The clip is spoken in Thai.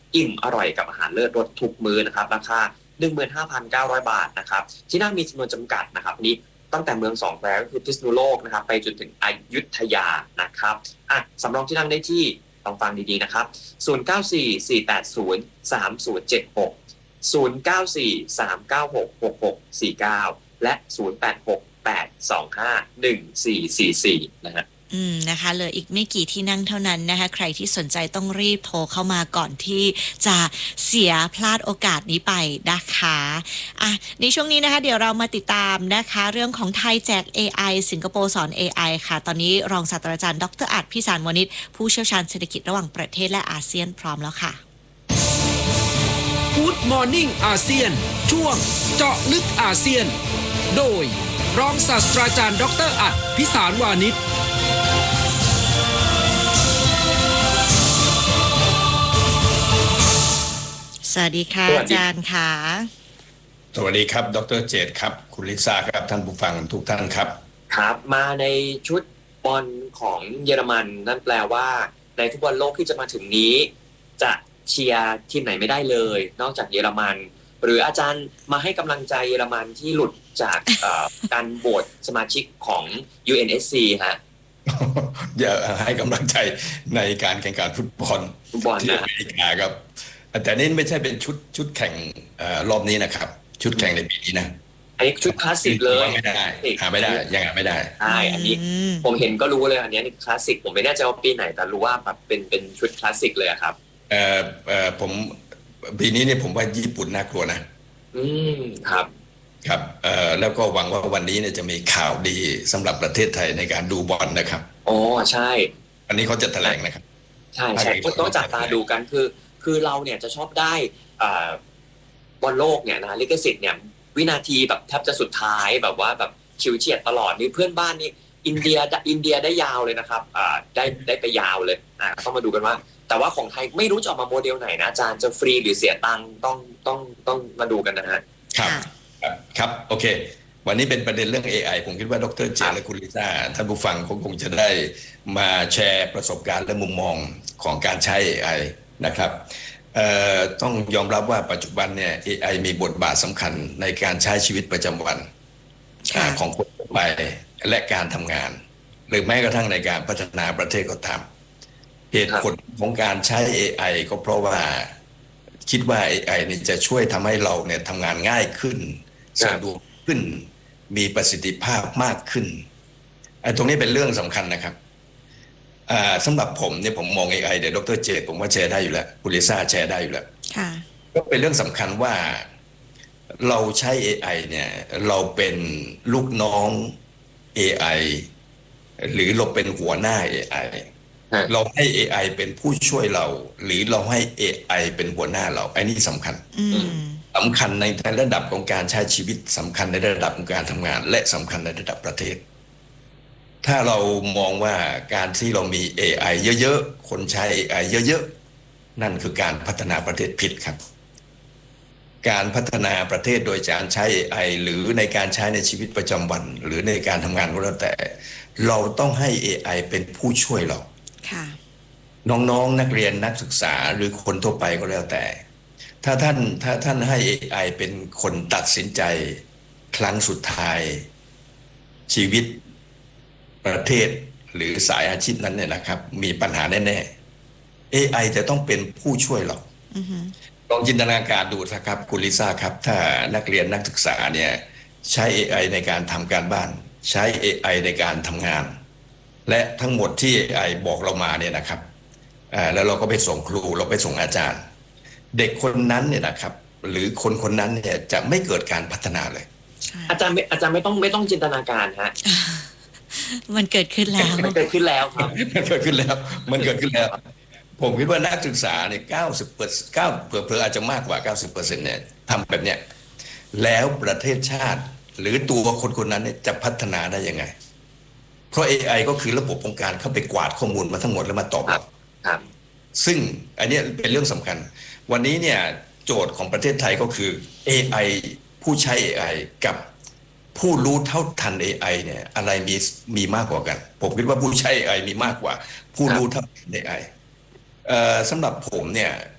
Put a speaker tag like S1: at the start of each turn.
S1: อิ่มอร่อยกับอาหารเลิศรสทุกมื้อนะครับราคา 15,900 บาทนะครับที่นั่งมีจำนวนจำกัดนะครับนี้ตั้งแต่เมืองสองแควก็คือพิษณุโลกนะครับไปจนถึงอยุธยานะครับสำรองที่นั่งได้ที่ต้องฟังดีๆนะครับ0944803076 0943966649และ0868251444นะฮะ
S2: นะคะเหลืออีกไม่กี่ที่นั่งเท่านั้นนะคะใครที่สนใจต้องรีบโทรเข้ามาก่อนที่จะเสียพลาดโอกาสนี้ไปนะคะในช่วงนี้นะคะเดี๋ยวเรามาติดตามนะคะเรื่องของไทยแจก AI สิงคโปร์สอน AI ค่ะตอนนี้รองศาสตราจารย์ดร.อัฏฐพิสารวณิชผู้เชี่ยวชาญเศรษฐกิจระหว่างประเทศและอาเซียนพร้อมแล้วค่ะ
S3: Good Morning อาเซียนช่วงเจาะลึกอาเซียนโดยรองศาสตราจารย์ดร.อัฏฐพิสารวานิช
S2: สวัสดีค่ะอาจารย์ค่ะ
S4: สวัสดีครับดร.เจตครับคุณลิซ่าครับท่านผู้ฟังทุกท่านครับ
S1: ครับมาในชุดบอลของเยอรมันนั่นแปลว่าในฟุตบอลโลกที่จะมาถึงนี้จะเชียร์ทีมไหนไม่ได้เลยนอกจากเยอรมันหรืออาจารย์มาให้กำลังใจเยอรมันที่หลุดจากการโหวตสมาชิกของ UNSC ฮะ
S4: อย่าให้กำลังใจในการแข่งขันฟุตบอลที่อเมริกาครับแต่นี่ไม่ใช่เป็นชุดแข่งรอบนี้นะครับชุดแข่งในปีนี้นะ
S1: อันนี้ชุดคลาสสิกเลย
S4: ไม่ได้หาไม่ได้ยังหาไม่ได้
S1: ใช่อันนี้ผมเห็นก็รู้เลยอันนี้คลาสสิกผมไม่แน่ใจว่าปีไหนแต่รู้ว่าแบบเป็นชุดคลาสสิกเลยครับ
S4: ผมปีนี้เนี่ยผมว่าญี่ปุ่นน่ากลัว
S1: ครับ
S4: ครับแล้วก็หวังว่าวันนี้เนี่ยจะมีข่าวดีสำหรับประเทศไทยในการดูบอลนะครับ
S1: อ๋อใช่
S4: อันนี้เขาจะแถลงนะครับ
S1: ใช่ต้องจับตาดูกันคือเราเนี่ยจะชอบได้บอลโลกเนี่ยนะลิขสิทธิ์เนี่ยวินาทีแบบแทบจะสุดท้ายแบบว่าแบบชิวเฉียดตลอดนี่เพื่อนบ้านนี่อินเดียได้ยาวเลยนะครับได้ไปยาวเลยต้องมาดูกันว่าแต่ว่าของไทยไม่รู้จะออกมาโมเดลไหนนะอาจารย์จะฟรีหรือเสียตังค์ต้องมาดูกันนะฮะ
S4: ครับโอเควันนี้เป็นประเด็นเรื่อง AI ผมคิดว่าดร.เจตและคุณลิซ่าท่านผู้ฟังคงจะได้มาแชร์ประสบการณ์และมุมมองของการใช้ AI นะครับต้องยอมรับว่าปัจจุบันเนี่ย AI มีบทบาทสำคัญในการใช้ชีวิตประจำวันของคนทั่วไปและการทำงานหรือแม้กระทั่งในการพัฒนาประเทศก็ตามเหตุผลของการใช้ AI ก็เพราะว่าคิดว่า AI นี่จะช่วยทำให้เราเนี่ยทำงานง่ายขึ้นสะดวกขึ้นมีประสิทธิภาพมากขึ้นตรงนี้เป็นเรื่องสำคัญนะครับสำหรับผมเนี่ยผมมอง AI เดี๋ยวดร.เจตผมว่าแชร์ได้อยู่แล้วคุณลิซ่าแชร์ได้อยู่แล้วก็เป็นเรื่องสำคัญว่าเราใช้ AI เนี่ยเราเป็นลูกน้อง AI หรือเราเป็นหัวหน้า AI เราให้ AI เป็นผู้ช่วยเราหรือเราให้ AI เป็นหัวหน้าเราอันนี้สำคัญในระดับของการใช้ชีวิตสำคัญในระดับของการทำงานและสำคัญในระดับประเทศถ้าเรามองว่าการที่เรามี AI เยอะๆคนใช้ AI เยอะๆนั่นคือการพัฒนาประเทศผิดครับการพัฒนาประเทศโดยการใช้ AI หรือในการใช้ในชีวิตประจำวันหรือในการทำงานก็แล้วแต่เราต้องให้ AI เป็นผู้ช่วยเราน้องๆนักเรียนนักศึกษาหรือคนทั่วไปก็แล้วแต่ถ้าท่านให้ AI เป็นคนตัดสินใจครั้งสุดท้ายชีวิตประเทศหรือสายอาชีพนั้นเนี่ยนะครับมีปัญหาแน่ๆ AI จะต้องเป็นผู้ช่วยเราลองจินตนาการดูนะครับคุณลิซ่าครับถ้านักเรียนนักศึกษาเนี่ยใช้ AI ในการทำการบ้านใช้ AI ในการทำงานและทั้งหมดที่ AI บอกเรามาเนี่ยนะครับแล้วเราก็ไปส่งครูเราไปส่งอาจารย์เด็กคนนั้นเนี่ยนะครับหรือคนนั้นเนี่ยจะไม่เกิดการพัฒนาเลย
S1: อาจารย์ไม่ต้องจินตนาการฮะ
S2: มันเกิดขึ้นแล้ว
S1: ครับมันเกิดขึ้นแล้ว
S4: ผมคิดว่านักศึกษาเนี่ย90%เผื่ออาจจะมากกว่า 90% เนี่ยทำแบบเนี้ยแล้วประเทศชาติหรือตัวคนนั้นเนี่ยจะพัฒนาได้ยังไงเพราะ AI ก็คือระบบองค์การเข้าไปกวาดข้อมูลมาทั้งหมดแล้วมาตอบเราซึ่งอันนี้เป็นเรื่องสำคัญวันนี้เนี่ยโจทย์ของประเทศไทยก็คือ AI ผู้ใช้ AI กับผู้รู้เท่าทัน AI เนี่ยอะไรมีมากกว่ากันผมคิดว่าผู้ใช้ AI มีมากกว่าผู้รู้เท่าทัน AI สำหรับผมเนี่ย